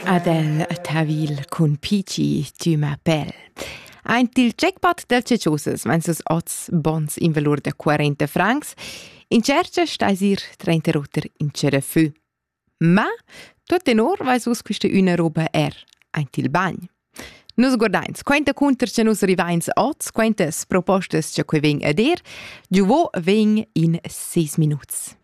Adele Tawil con Peachy Tu m'appelles. Ein il jackpot del ceciosas, wenn sus oz bons in valor de 40 francs, in cerca stais ir 30 roter in cerefù. Ma, tot in or vai sus questa una roba ein il bagn. Nus guardains, quenta conter ce nus rivains oz, quentas propostas ce que veng ad giuvo veng in 6 minuts.